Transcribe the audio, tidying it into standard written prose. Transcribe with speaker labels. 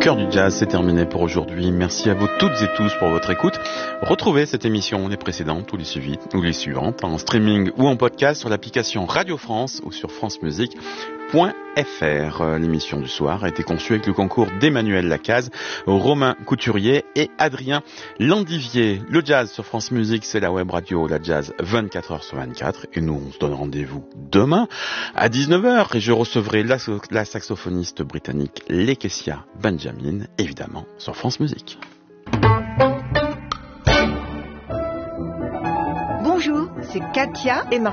Speaker 1: Cœur du jazz, c'est terminé pour aujourd'hui. Merci à vous toutes et tous pour votre écoute. Retrouvez cette émission, les précédentes ou les suivantes, en streaming ou en podcast sur l'application Radio France ou sur francemusique.fr. L'émission du soir a été conçue avec le concours d'Emmanuel Lacaze, Romain Couturier et Adrien Landivier. Le jazz sur France Musique, c'est la web radio, la jazz 24h sur 24. Et nous, on se donne rendez-vous demain à 19h et je recevrai la saxophoniste britannique Lekessia Benjamin, évidemment, sur France Musique.
Speaker 2: Bonjour, c'est Katia et Marc.